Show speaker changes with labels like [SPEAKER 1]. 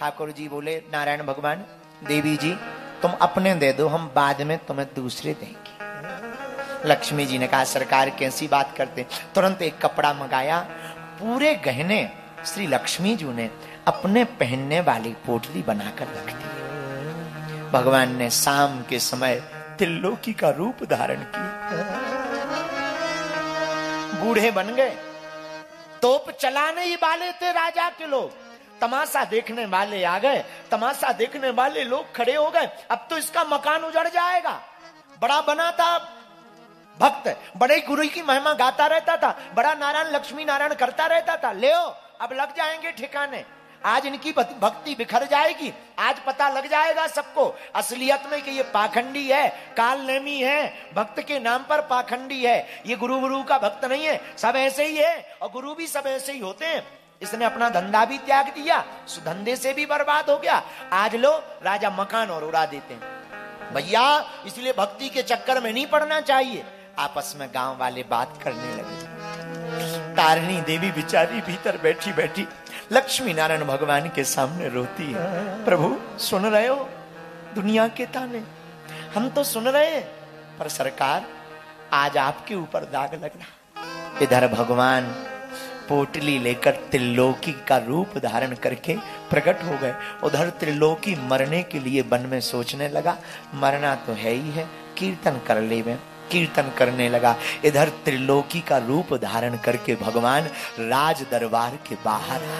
[SPEAKER 1] ठाकुर जी बोले नारायण भगवान, देवी जी तुम अपने दे दो, हम बाद में तुम्हें दूसरे देंगे। लक्ष्मी जी ने कहा सरकार कैसी बात करते। तुरंत एक कपड़ा मंगाया, पूरे गहने श्री लक्ष्मी जी ने अपने पहनने वाली पोटली बनाकर रख दी। भगवान ने शाम के समय त्रिलोकी का रूप धारण किया, बूढ़े बन गए। तोप चलाने ही वाले थे राजा के लोग, तमाशा देखने वाले आ गए, तमाशा देखने वाले लोग खड़े हो गए। अब तो इसका मकान उजड़ जाएगा। बड़ा बना था भक्त, बड़े गुरु की महिमा गाता रहता था, बड़ा नारायण लक्ष्मी नारायण करता रहता था, ले अब लग जाएंगे ठिकाने। आज इनकी भक्ति बिखर जाएगी, आज पता लग जाएगा सबको असलियत में कि ये पाखंडी है, काल नेमी है, भक्त के नाम पर पाखंडी है, ये गुरु का भक्त नहीं है, सब ऐसे ही है और गुरु भी सब ऐसे ही होते हैं। इसने अपना धंधा भी त्याग दिया, धंधे से भी बर्बाद हो गया। आज लो राजा मकान और उड़ा देते हैं। भैया इसलिए भक्ति के चक्कर में नहीं पड़ना चाहिए। आपस में गांव वाले बात करने लगे। तारिणी देवी बेचारी भीतर बैठी बैठी लक्ष्मी नारायण भगवान के सामने रोती है, प्रभु सुन रहे हो दुनिया के ताने, हम तो सुन रहे हैं, पर सरकार आज आपके ऊपर दाग लग रहा। इधर भगवान पोटली लेकर त्रिलोकी का रूप धारण करके प्रकट हो गए, उधर त्रिलोकी मरने के लिए वन में सोचने लगा, मरना तो है ही है, कीर्तन कर ले। में कीर्तन करने लगा। इधर त्रिलोकी का रूप धारण करके भगवान राज दरबार के बाहर